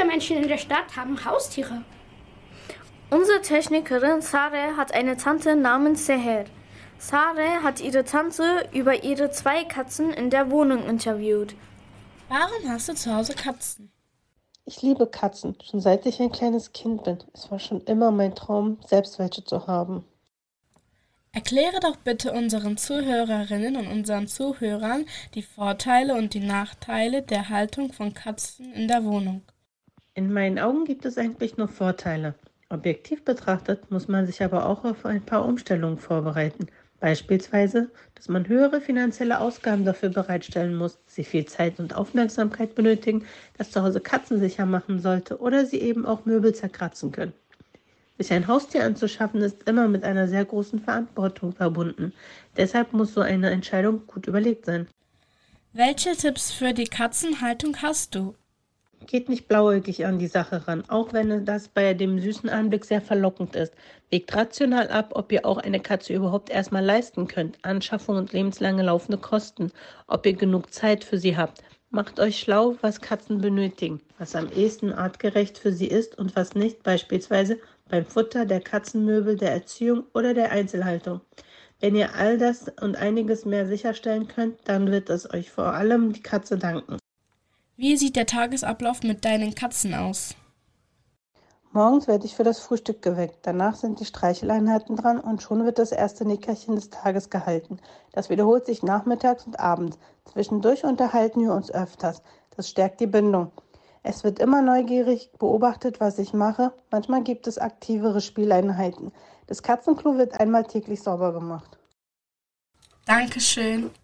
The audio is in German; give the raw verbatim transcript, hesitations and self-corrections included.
Menschen in der Stadt haben Haustiere. Unsere Technikerin Sarah hat eine Tante namens Seher. Sarah hat ihre Tante über ihre zwei Katzen in der Wohnung interviewt. Warum hast du zu Hause Katzen? Ich liebe Katzen, schon seit ich ein kleines Kind bin. Es war schon immer mein Traum, selbst welche zu haben. Erkläre doch bitte unseren Zuhörerinnen und unseren Zuhörern die Vorteile und die Nachteile der Haltung von Katzen in der Wohnung. In meinen Augen gibt es eigentlich nur Vorteile. Objektiv betrachtet muss man sich aber auch auf ein paar Umstellungen vorbereiten. Beispielsweise, dass man höhere finanzielle Ausgaben dafür bereitstellen muss, sie viel Zeit und Aufmerksamkeit benötigen, dass zu Hause Katzen sicher machen sollte oder sie eben auch Möbel zerkratzen können. Sich ein Haustier anzuschaffen ist immer mit einer sehr großen Verantwortung verbunden. Deshalb muss so eine Entscheidung gut überlegt sein. Welche Tipps für die Katzenhaltung hast du? Geht nicht blauäugig an die Sache ran, auch wenn das bei dem süßen Anblick sehr verlockend ist. Wägt rational ab, ob ihr auch eine Katze überhaupt erstmal leisten könnt, Anschaffung und lebenslange laufende Kosten, ob ihr genug Zeit für sie habt. Macht euch schlau, was Katzen benötigen, was am ehesten artgerecht für sie ist und was nicht, beispielsweise beim Futter, der Katzenmöbel, der Erziehung oder der Einzelhaltung. Wenn ihr all das und einiges mehr sicherstellen könnt, dann wird es euch vor allem die Katze danken. Wie sieht der Tagesablauf mit deinen Katzen aus? Morgens werde ich für das Frühstück geweckt, danach sind die Streicheleinheiten dran und schon wird das erste Nickerchen des Tages gehalten. Das wiederholt sich nachmittags und abends. Zwischendurch unterhalten wir uns öfters. Das stärkt die Bindung. Es wird immer neugierig beobachtet, was ich mache. Manchmal gibt es aktivere Spieleinheiten. Das Katzenklo wird einmal täglich sauber gemacht. Dankeschön.